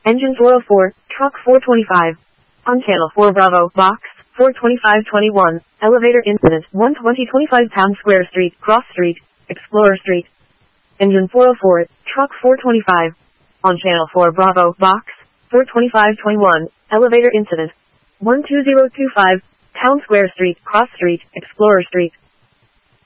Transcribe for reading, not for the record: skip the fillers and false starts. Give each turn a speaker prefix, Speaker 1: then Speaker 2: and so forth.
Speaker 1: Engine 404, truck 425. On channel 4 Bravo, box 42521, elevator incident 12025 Town Square Street, Cross Street, Explorer Street. Engine 404, truck 425. On channel 4 Bravo, box 42521, elevator incident 12025 Town Square Street, Cross Street, Explorer Street.